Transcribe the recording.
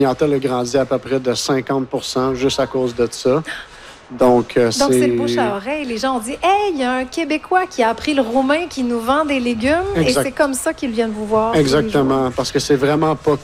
clientèle a grandi à peu près de 50% juste à cause de ça. Donc, c'est le bouche à oreille. Les gens ont dit « Hey, il y a un Québécois qui a appris le roumain qui nous vend des légumes. » Et c'est comme ça qu'ils viennent vous voir. Exactement, parce que c'est vraiment pas